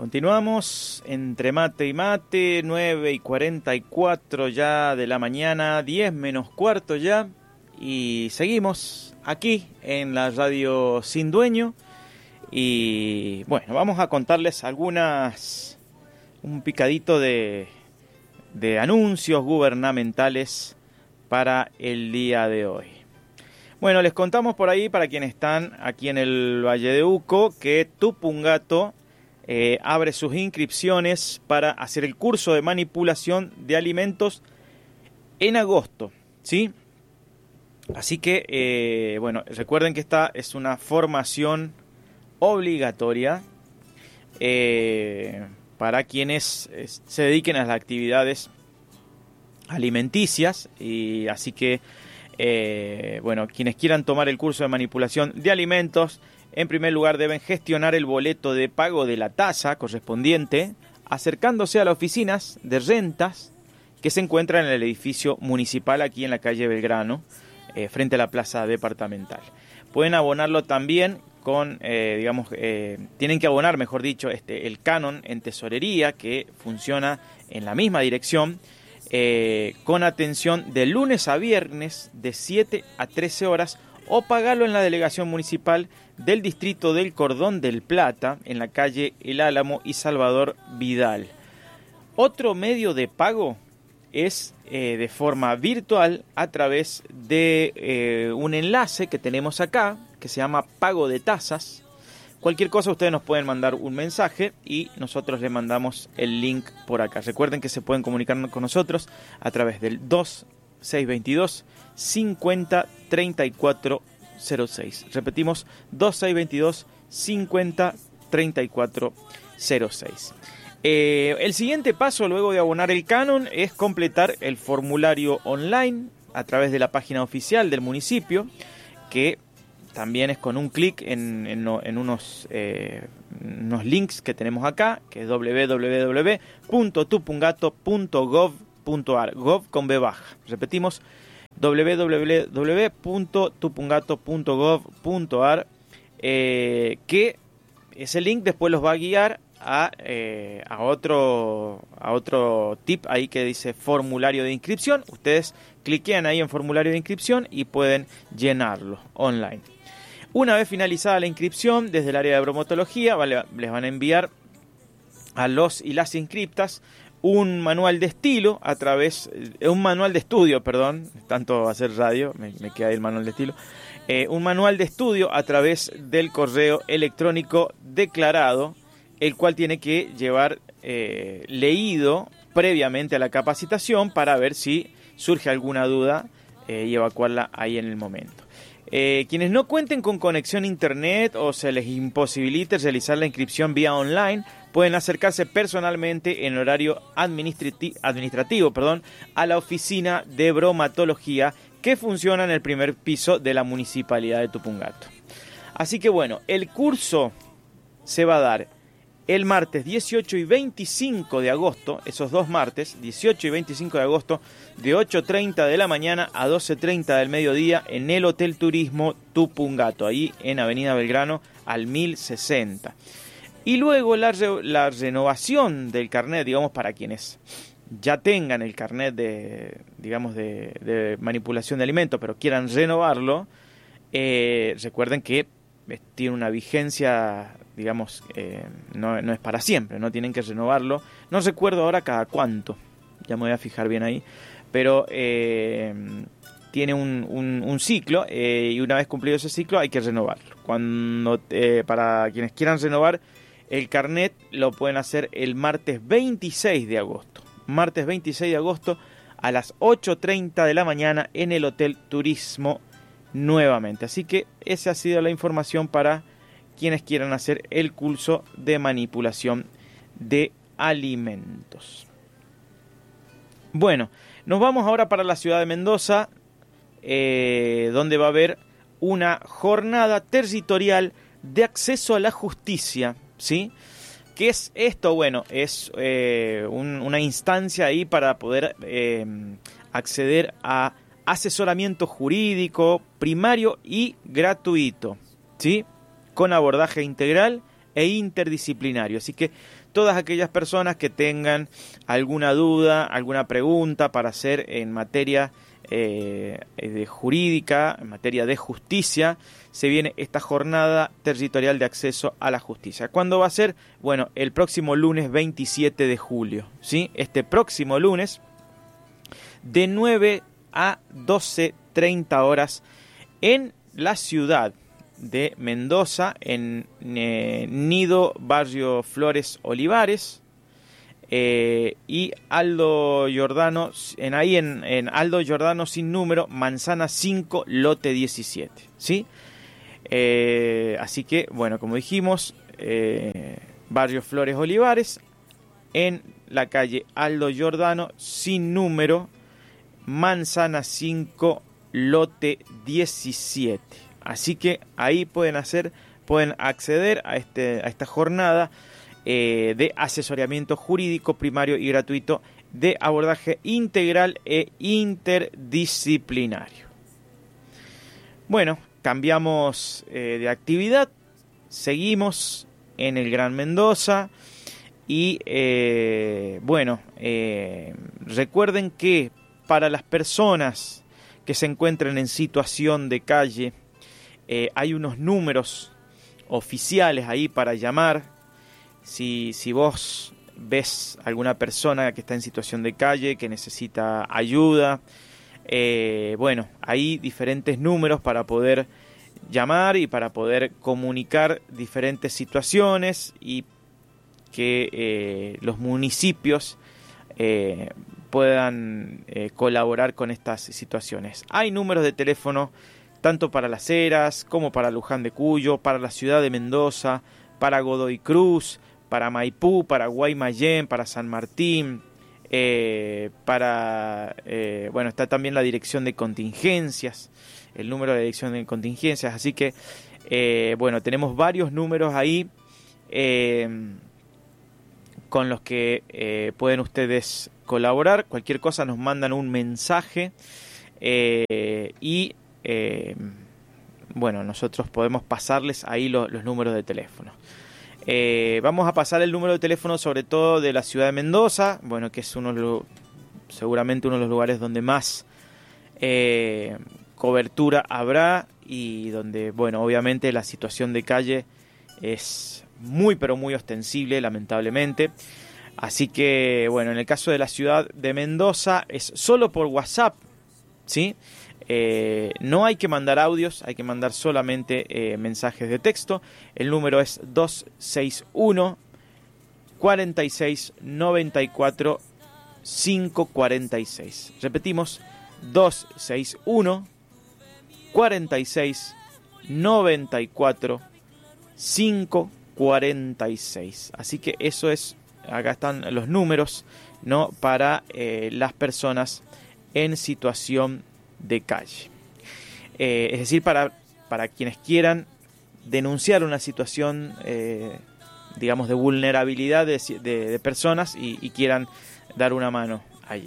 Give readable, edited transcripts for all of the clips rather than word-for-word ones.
Continuamos entre mate y mate, 9:44 ya de la mañana, 10 menos cuarto ya, y seguimos aquí en la radio Sin Dueño. Y bueno, vamos a contarles un picadito de anuncios gubernamentales para el día de hoy. Bueno, les contamos por ahí, para quienes están aquí en el Valle de Uco, que Tupungato abre sus inscripciones para hacer el curso de manipulación de alimentos en agosto, ¿sí? Así que, bueno, recuerden que esta es una formación obligatoria para quienes se dediquen a las actividades alimenticias, y así que, bueno, quienes quieran tomar el curso de manipulación de alimentos, en primer lugar deben gestionar el boleto de pago de la tasa correspondiente, acercándose a las oficinas de rentas que se encuentran en el edificio municipal aquí en la calle Belgrano, frente a la plaza departamental. Pueden abonarlo también con, tienen que abonar, mejor dicho, el canon en tesorería, que funciona en la misma dirección, con atención de lunes a viernes de 7 a 13 horas, o pagarlo en la delegación municipal del distrito del Cordón del Plata, en la calle El Álamo y Salvador Vidal. Otro medio de pago es de forma virtual a través de un enlace que tenemos acá, que se llama Pago de Tasas. Cualquier cosa ustedes nos pueden mandar un mensaje y nosotros les mandamos el link por acá. Recuerden que se pueden comunicar con nosotros a través del 2622 50 34 06. Repetimos, 2622 50 34 06. El siguiente paso luego de abonar el canon es completar el formulario online a través de la página oficial del municipio, que también es con un clic en unos links que tenemos acá, que es www.tupungato.gov.ar, gov con B baja. Repetimos, www.tupungato.gov.ar, que ese link después los va a guiar a otro tip ahí que dice formulario de inscripción. Ustedes cliquean ahí en formulario de inscripción y pueden llenarlo online. Una vez finalizada la inscripción, desde el área de bromatología les van a enviar a los y las inscriptas un manual de estilo un manual de estudio, perdón, tanto hacer radio, me queda ahí el manual de estilo, un manual de estudio a través del correo electrónico declarado, el cual tiene que llevar leído previamente a la capacitación para ver si surge alguna duda y evacuarla ahí en el momento. Quienes no cuenten con conexión a internet o se les imposibilite realizar la inscripción vía online, pueden acercarse personalmente en horario administrativo, a la oficina de bromatología que funciona en el primer piso de la municipalidad de Tupungato. Así que bueno, el curso se va a dar el martes 18 y 25 de agosto, esos dos martes, 18 y 25 de agosto, de 8:30 de la mañana a 12:30 del mediodía, en el Hotel Turismo Tupungato, ahí en Avenida Belgrano al 1060. Y luego la renovación del carnet, digamos, para quienes ya tengan el carnet de manipulación de alimentos, pero quieran renovarlo, recuerden que tiene una vigencia, digamos, no es para siempre, no tienen que renovarlo. No recuerdo ahora cada cuánto, ya me voy a fijar bien ahí, pero tiene un ciclo, y una vez cumplido ese ciclo hay que renovarlo. Para quienes quieran renovar el carnet, lo pueden hacer el martes 26 de agosto. Martes 26 de agosto a las 8:30 de la mañana en el Hotel Turismo nuevamente. Así que esa ha sido la información para quienes quieran hacer el curso de manipulación de alimentos. Bueno, nos vamos ahora para la ciudad de Mendoza, donde va a haber una jornada territorial de acceso a la justicia, ¿sí? ¿Qué es esto? Bueno, es una instancia ahí para poder acceder a asesoramiento jurídico primario y gratuito, ¿sí? Con abordaje integral e interdisciplinario. Así que todas aquellas personas que tengan alguna duda, alguna pregunta para hacer en materia de jurídica, en materia de justicia, se viene esta jornada territorial de acceso a la justicia. ¿Cuándo va a ser? Bueno, el próximo lunes 27 de julio, ¿sí? Este próximo lunes, de 9 a 12:30 horas, en la ciudad de Mendoza, en Nido, Barrio Flores Olivares, y Aldo Giordano, en Aldo Giordano sin número, Manzana 5, lote 17, ¿sí? Así que, bueno, como dijimos, Barrio Flores Olivares, en la calle Aldo Giordano sin número, Manzana 5, lote 17. Así que ahí pueden acceder a esta jornada de asesoramiento jurídico primario y gratuito de abordaje integral e interdisciplinario. Bueno, cambiamos de actividad, seguimos en el Gran Mendoza y recuerden que para las personas que se encuentren en situación de calle, hay unos números oficiales ahí para llamar. Si vos ves alguna persona que está en situación de calle, que necesita ayuda, hay diferentes números para poder llamar y para poder comunicar diferentes situaciones y que los municipios puedan colaborar con estas situaciones. Hay números de teléfono tanto para Las Heras como para Luján de Cuyo, para la ciudad de Mendoza, para Godoy Cruz, para Maipú, para Guaymallén, para San Martín, está también la dirección de contingencias, el número de dirección de contingencias, así que, tenemos varios números ahí con los que pueden ustedes colaborar. Cualquier cosa nos mandan un mensaje nosotros podemos pasarles ahí los números de teléfono. Vamos a pasar el número de teléfono sobre todo de la ciudad de Mendoza, que es seguramente uno de los lugares donde más cobertura habrá y donde, obviamente la situación de calle es muy pero muy ostensible, lamentablemente. Así que, en el caso de la ciudad de Mendoza es solo por WhatsApp, ¿sí? No hay que mandar audios, hay que mandar solamente mensajes de texto. El número es 261 46 94 546. Repetimos, 261 46 94 546. Así que eso es, acá están los números, ¿no? Para las personas en situación de calle. Es decir, para quienes quieran denunciar una situación, de vulnerabilidad de personas y quieran dar una mano allí.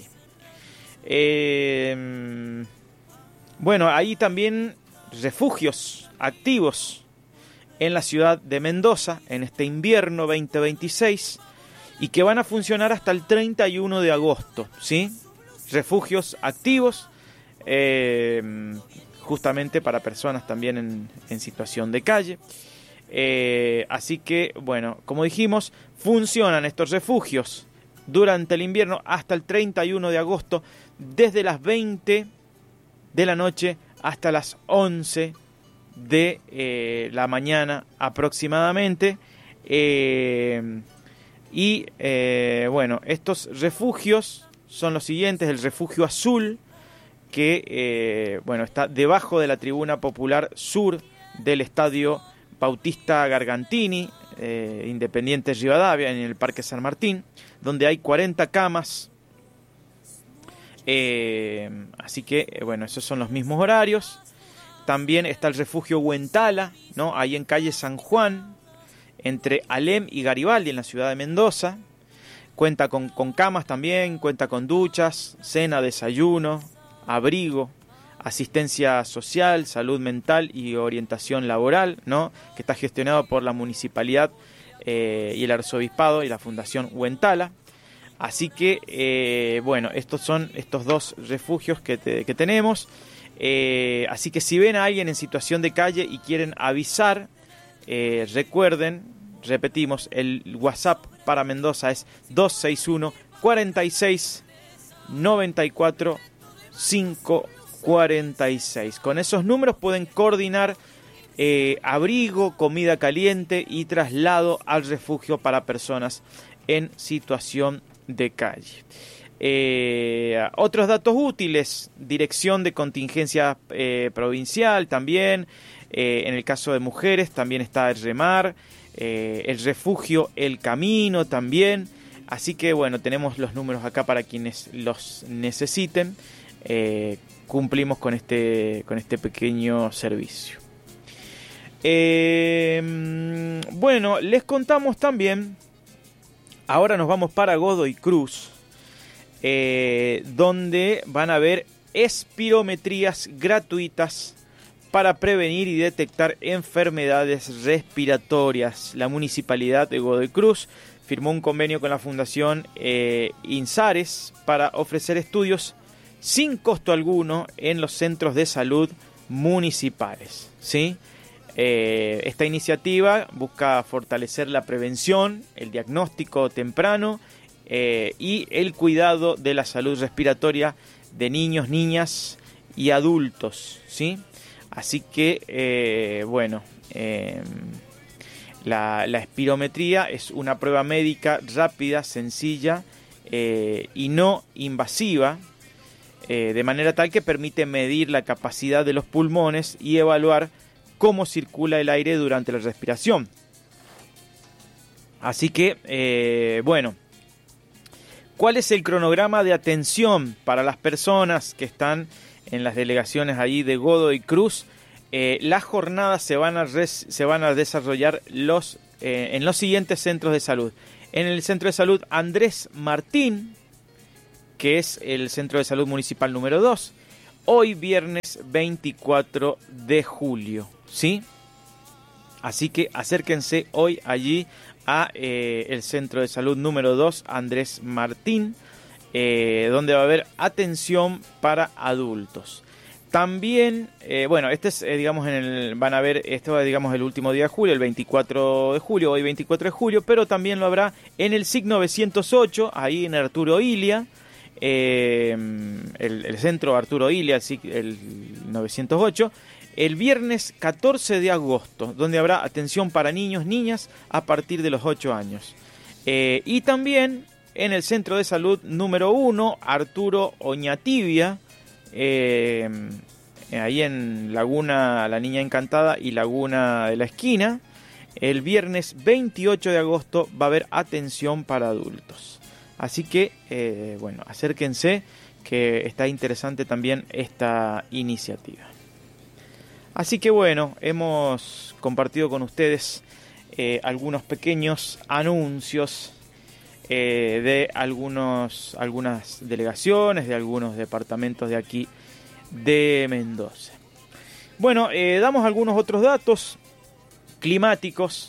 Hay también refugios activos en la ciudad de Mendoza en este invierno 2026 y que van a funcionar hasta el 31 de agosto, ¿sí? Refugios activos justamente para personas también en situación de calle. Así que, como dijimos, funcionan estos refugios durante el invierno hasta el 31 de agosto, desde las 20 de la noche hasta las 11 de la mañana aproximadamente. Estos refugios son los siguientes: el refugio azul, que está debajo de la tribuna popular sur del estadio Bautista Gargantini, Independiente Rivadavia, en el Parque San Martín, donde hay 40 camas. Así que, esos son los mismos horarios. También está el refugio Huentala, ¿no? Ahí en calle San Juan, entre Alem y Garibaldi, en la ciudad de Mendoza. Cuenta con camas también, cuenta con duchas, cena, desayuno, abrigo, asistencia social, salud mental y orientación laboral, ¿no? Que está gestionado por la municipalidad y el Arzobispado y la Fundación Huentala. Así que, bueno, estos son estos dos refugios que tenemos. Así que si ven a alguien en situación de calle y quieren avisar, recuerden, repetimos, el WhatsApp para Mendoza es 261 46 94 546. Con esos números pueden coordinar abrigo, comida caliente y traslado al refugio para personas en situación de calle. Otros datos útiles: dirección de contingencia provincial también. En el caso de mujeres también está el REMAR, el refugio El Camino también. Así que bueno, tenemos los números acá para quienes los necesiten. Cumplimos con este pequeño servicio. Bueno, les contamos también, ahora nos vamos para Godoy Cruz, donde van a haber espirometrías gratuitas para prevenir y detectar enfermedades respiratorias. La Municipalidad de Godoy Cruz firmó un convenio con la Fundación INSARES para ofrecer estudios sin costo alguno en los centros de salud municipales, ¿sí? Esta iniciativa busca fortalecer la prevención, el diagnóstico temprano y el cuidado de la salud respiratoria de niños, niñas y adultos, ¿sí? Así que, bueno, la espirometría es una prueba médica rápida, sencilla y no invasiva, de manera tal que permite medir la capacidad de los pulmones y evaluar cómo circula el aire durante la respiración. Así que, bueno, ¿cuál es el cronograma de atención para las personas que están en las delegaciones allí de Godoy Cruz? Las jornadas se van a desarrollar en los siguientes centros de salud. En el Centro de Salud Andrés Martín, que es el Centro de Salud Municipal número 2, hoy viernes 24 de julio, ¿sí? Así que acérquense hoy allí a el Centro de Salud número 2, Andrés Martín, donde va a haber atención para adultos. También, bueno, este es, digamos, van a ver, esto es, digamos, el último día de julio, el 24 de julio, hoy 24 de julio, pero también lo habrá en el SIC 908, ahí en Arturo Illia, el centro Arturo Illia, el 908, el viernes 14 de agosto, donde habrá atención para niños, niñas a partir de los 8 años. Y también en el Centro de Salud número 1, Arturo Oñatibia, ahí en Laguna La Niña Encantada y Laguna de la Esquina, el viernes 28 de agosto va a haber atención para adultos. Así que, bueno, acérquense, que está interesante también esta iniciativa. Así que bueno, hemos compartido con ustedes algunos pequeños anuncios de algunas delegaciones, de algunos departamentos de aquí de Mendoza. Bueno, damos algunos otros datos climáticos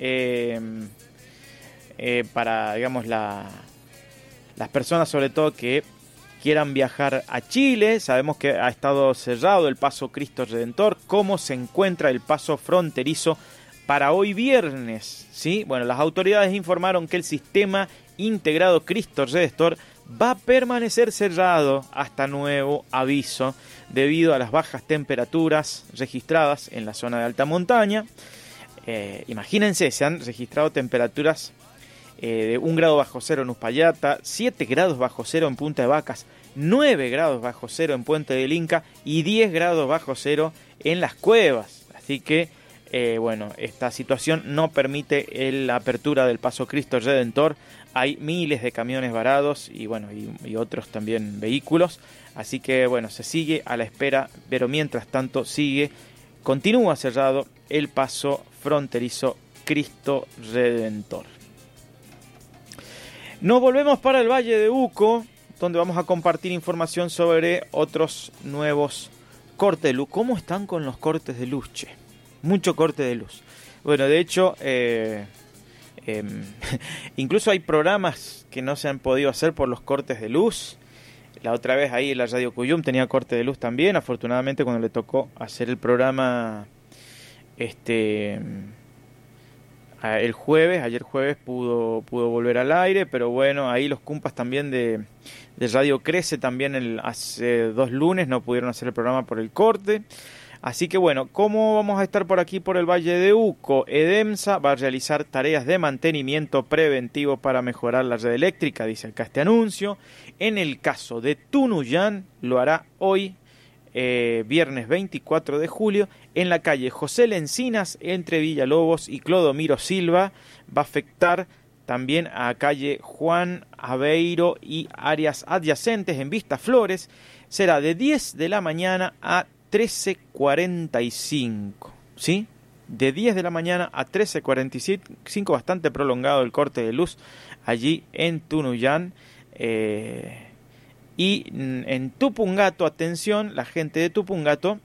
para, digamos, las personas sobre todo que quieran viajar a Chile. Sabemos que ha estado cerrado el paso Cristo Redentor. ¿Cómo se encuentra el paso fronterizo para hoy viernes? ¿Sí? Bueno, las autoridades informaron que el sistema integrado Cristo Redentor va a permanecer cerrado hasta nuevo aviso debido a las bajas temperaturas registradas en la zona de alta montaña. Imagínense, se han registrado temperaturas de 1 grado bajo cero en Uspallata, 7 grados bajo cero en Punta de Vacas, 9 grados bajo cero en Puente del Inca y 10 grados bajo cero en Las Cuevas. Así que, bueno, esta situación no permite la apertura del paso Cristo Redentor. Hay miles de camiones varados y, bueno, y otros también vehículos. Así que, bueno, se sigue a la espera, pero mientras tanto continúa cerrado el paso fronterizo Cristo Redentor. Nos volvemos para el Valle de Uco, donde vamos a compartir información sobre otros nuevos cortes de luz. ¿Cómo están con los cortes de luz, che? Mucho corte de luz. Bueno, de hecho, Incluso hay programas que no se han podido hacer por los cortes de luz. La otra vez ahí en la Radio Cuyum tenía corte de luz también. Afortunadamente cuando le tocó hacer el programa el jueves, ayer jueves pudo volver al aire, pero bueno, ahí los cumpas también de Radio Crece también hace 2 lunes no pudieron hacer el programa por el corte. Así que bueno, ¿cómo vamos a estar por aquí por el Valle de Uco? EDEMSA va a realizar tareas de mantenimiento preventivo para mejorar la red eléctrica, dice acá este anuncio. En el caso de Tunuyán, lo hará hoy, viernes 24 de julio, en la calle José Lencinas, entre Villalobos y Clodomiro Silva. Va a afectar también a calle Juan Aveiro y áreas adyacentes en Vista Flores. Será de 10 de la mañana a 13:45, ¿sí? De 10 de la mañana a 13:45, bastante prolongado el corte de luz allí en Tunuyán. Y en Tupungato, atención, la gente de Tupungato,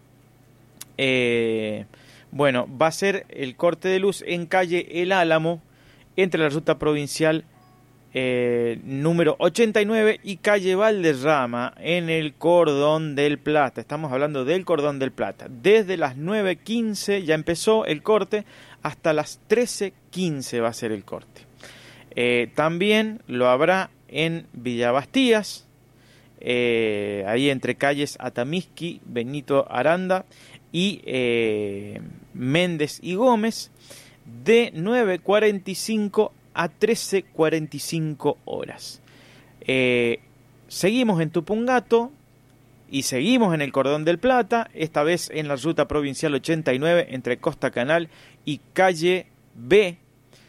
bueno, va a ser el corte de luz en calle El Álamo, entre la ruta provincial número 89 y calle Valderrama, en el Cordón del Plata. Estamos hablando del Cordón del Plata. Desde las 9:15 ya empezó el corte, hasta las 13:15 va a ser el corte. También lo habrá en Villavastías, ahí entre calles Atamisqui, Benito Aranda y Méndez y Gómez, de 9:45 a 13:45 horas. Seguimos en Tupungato y seguimos en el Cordón del Plata, esta vez en la ruta provincial 89 entre Costa Canal y calle B,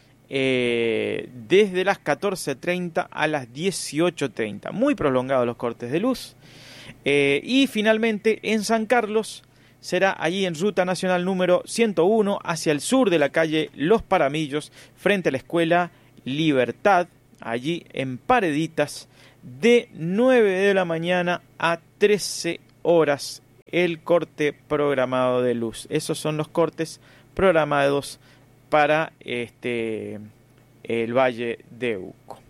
desde las 14:30 a las 18:30. Muy prolongados los cortes de luz. Y finalmente en San Carlos será allí en ruta nacional número 101 hacia el sur de la calle Los Paramillos, frente a la escuela Libertad, allí en Pareditas, de 9 de la mañana a 13 horas el corte programado de luz. Esos son los cortes programados para el Valle de Uco.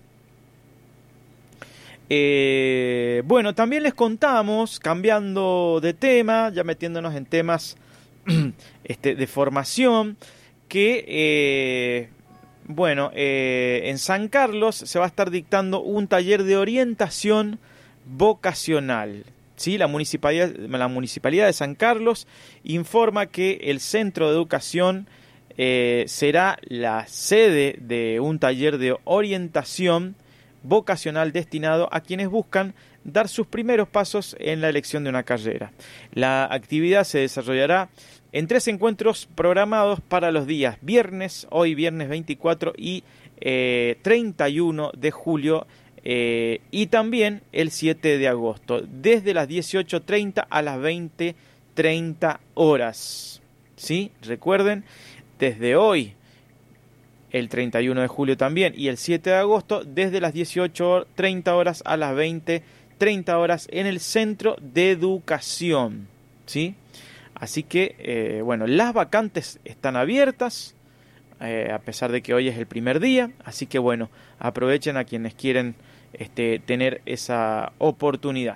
Bueno, también les contamos, cambiando de tema, ya metiéndonos en temas de formación, que en San Carlos se va a estar dictando un taller de orientación vocacional. ¿Sí? La Municipalidad de San Carlos informa que el Centro de Educación será la sede de un taller de orientación vocacional destinado a quienes buscan dar sus primeros pasos en la elección de una carrera. La actividad se desarrollará en 3 encuentros programados para los días viernes, hoy viernes 24 y 31 de julio, y también el 7 de agosto, desde las 18:30 a las 20:30 horas. ¿Sí? Recuerden, desde hoy, el 31 de julio también, y el 7 de agosto, desde las 18:30 horas a las 20:30 horas en el Centro de Educación. ¿Sí? Así que, las vacantes están abiertas, a pesar de que hoy es el primer día. Así que, aprovechen a quienes quieren tener esa oportunidad.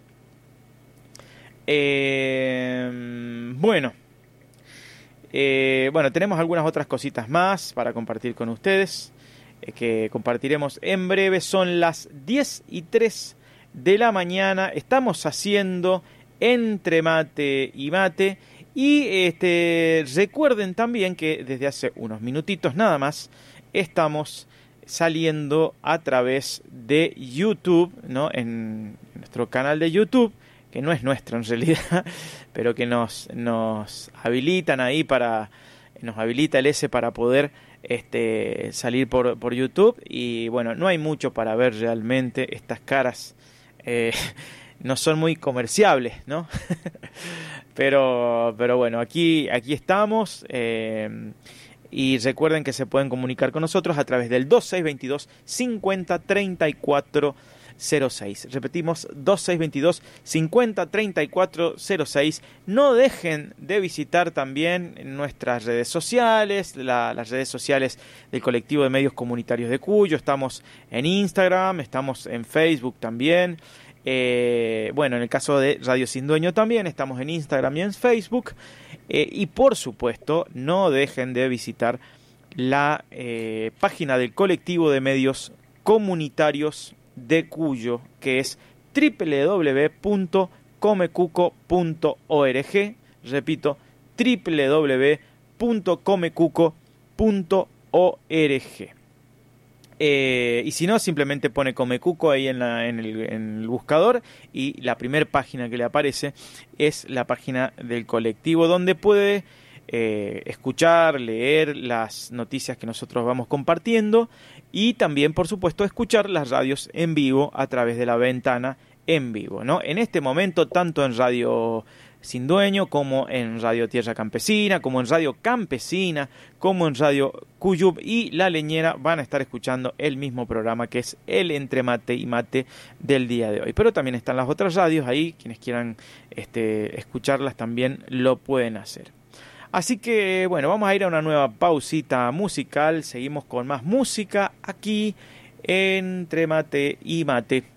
Tenemos algunas otras cositas más para compartir con ustedes, que compartiremos en breve. Son las 10:03 de la mañana. Estamos haciendo Entre Mate y Mate. Y recuerden también que desde hace unos minutitos nada más estamos saliendo a través de YouTube, ¿no? En nuestro canal de YouTube, que no es nuestro en realidad, pero que nos habilitan ahí nos habilita el S para poder salir por YouTube. Y no hay mucho para ver realmente. Estas caras no son muy comerciables, ¿no? pero aquí estamos. Y recuerden que se pueden comunicar con nosotros a través del 2622 50 34 06. Repetimos, 2622 50 34 06. No dejen de visitar también nuestras redes sociales, las redes sociales del colectivo de medios comunitarios de Cuyo. Estamos en Instagram, estamos en Facebook también. Bueno, en el caso de Radio Sin Dueño también estamos en Instagram y en Facebook. Y por supuesto, no dejen de visitar la página del colectivo de medios comunitarios de Cuyo, que es www.comecuco.org. Repito, www.comecuco.org. Y si no, simplemente pone Comecuco ahí en el buscador, y la primera página que le aparece es la página del colectivo, donde puede escuchar, leer las noticias que nosotros vamos compartiendo, y también, por supuesto, escuchar las radios en vivo a través de la ventana en vivo, ¿no? En este momento, tanto en Radio Sin Dueño, como en Radio Tierra Campesina, como en Radio Campesina, como en Radio Cuyub y La Leñera, van a estar escuchando el mismo programa, que es el Entre Mate y Mate del día de hoy. Pero también están las otras radios ahí, quienes quieran escucharlas también lo pueden hacer. Así que, bueno, vamos a ir a una nueva pausita musical. Seguimos con más música aquí Entre Mate y Mate.